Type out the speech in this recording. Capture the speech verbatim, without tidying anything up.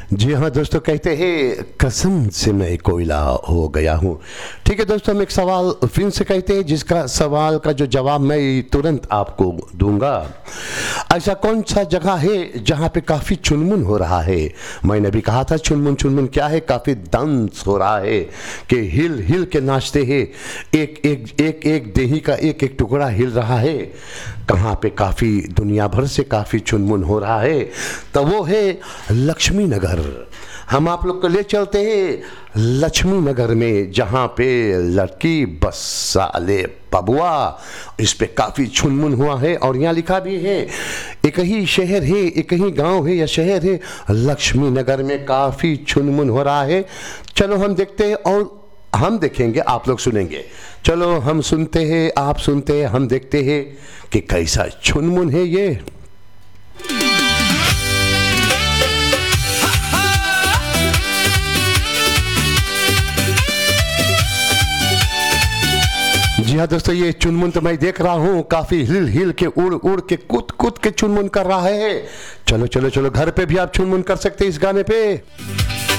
जी हाँ दोस्तों, कहते हैं कसम से मैं कोयला हो गया हूँ। ठीक है दोस्तों, हम एक सवाल फिर से कहते हैं जिसका सवाल का जो जवाब मैं तुरंत आपको दूंगा। ऐसा कौन सा जगह है जहाँ पे काफ़ी चुनमुन हो रहा है? मैंने भी कहा था चुनमुन चुनमुन क्या है, काफ़ी डांस हो रहा है कि हिल हिल के नाचते हैं, एक एक एक एक देही का एक एक टुकड़ा हिल रहा है। कहाँ पे काफ़ी दुनिया भर से काफ़ी चुनमुन हो रहा है, तो वो है लक्ष्मी नगर। हम आप लोग को ले चलते हैं लक्ष्मी नगर में, जहाँ पे लड़की बस साले पबुआ, इस पे काफ़ी चुनमुन हुआ है। और यहाँ लिखा भी है, एक ही शहर है, एक ही गांव है या शहर है, लक्ष्मी नगर में काफ़ी चुनमुन हो रहा है। चलो हम देखते हैं और हम देखेंगे, आप लोग सुनेंगे। चलो हम सुनते हैं, आप सुनते हैं, हम देखते हैं कि कैसा चुनमुन है ये। जी हाँ दोस्तों, ये चुनमुन तो मैं देख रहा हूँ, काफी हिल हिल के उड़ उड़ के कूद कूद के चुनमुन कर रहा है। चलो चलो चलो, घर पे भी आप चुनमुन कर सकते हैं इस गाने पे।